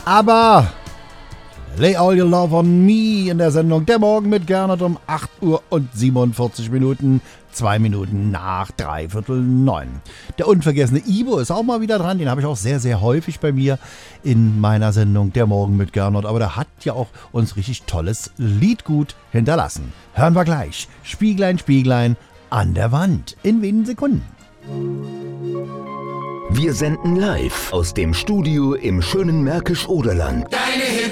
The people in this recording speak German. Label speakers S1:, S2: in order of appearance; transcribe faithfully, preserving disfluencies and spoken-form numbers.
S1: Aber Lay All Your Love on Me in der Sendung Der Morgen mit Gernot um acht Uhr und siebenundvierzig Minuten, zwei Minuten nach dreiviertel neun. Der unvergessene Ibo ist auch mal wieder dran, den habe ich auch sehr, sehr häufig bei mir in meiner Sendung Der Morgen mit Gernot, aber der hat ja auch uns richtig tolles Liedgut hinterlassen. Hören wir gleich. Spieglein, Spieglein an der Wand in wenigen Sekunden.
S2: Wir senden live aus dem Studio im schönen Märkisch-Oderland.
S3: Deine Hits